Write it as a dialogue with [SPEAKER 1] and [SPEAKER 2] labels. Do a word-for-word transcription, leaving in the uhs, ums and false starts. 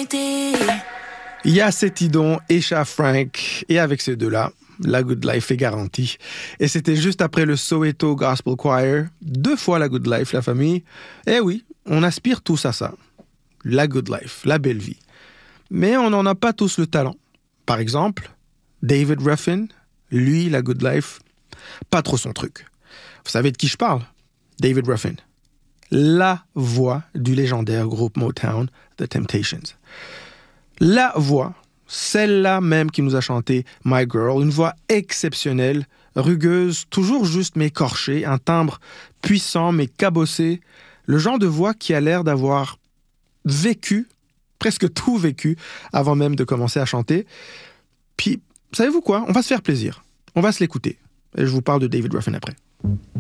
[SPEAKER 1] été.
[SPEAKER 2] Il y a Cetidon et Cha Frank, et avec ces deux-là, la Good Life est garantie. Et c'était juste après le Soweto Gospel Choir, deux fois la Good Life, la famille. Eh oui, on aspire tous à ça. La Good Life, la belle vie. Mais on n'en a pas tous le talent. Par exemple, David Ruffin, lui, la Good Life, pas trop son truc. Vous savez de qui je parle? David Ruffin. La voix du légendaire groupe Motown, The Temptations. La voix, celle-là même qui nous a chanté My Girl, une voix exceptionnelle, rugueuse, toujours juste mais écorchée, un timbre puissant mais cabossé, le genre de voix qui a l'air d'avoir vécu, presque tout vécu, avant même de commencer à chanter. Puis, savez-vous quoi? On va se faire plaisir. On va se l'écouter. Et je vous parle de David Ruffin après.